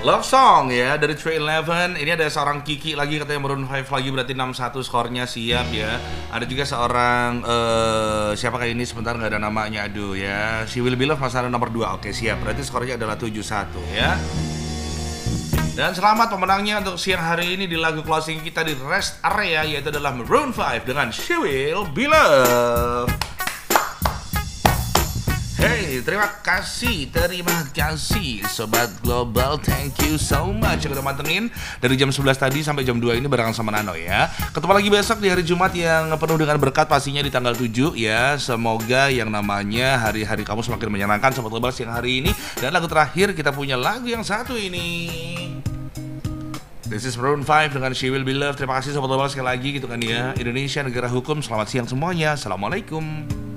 Love Song ya dari 311. Ini ada seorang Kiki lagi katanya Maroon 5 lagi, berarti 61 skornya, siap ya. Ada juga seorang siapa kayak ini sebentar nggak ada namanya, aduh ya. She Will Be Loved masih ada nomor 2. Oke, siap. Berarti skornya adalah 71 ya. Dan selamat pemenangnya untuk siang hari ini di lagu closing kita di rest area, yaitu adalah Maroon 5 dengan She Will Be Loved. Hey, terima kasih Sobat Global, thank you so much yang udah mantengin dari jam 11 tadi sampai jam 2 ini barengan sama Nano ya. Ketemu lagi besok di hari Jumat yang penuh dengan berkat, pastinya di tanggal 7 ya. Semoga yang namanya hari-hari kamu semakin menyenangkan Sobat Global siang hari ini. Dan lagu terakhir kita punya lagu yang satu ini. This is Maroon 5 dengan She Will Be Loved. Terima kasih Sobat Global sekali lagi gitu kan ya. Indonesia negara hukum, selamat siang semuanya. Assalamualaikum.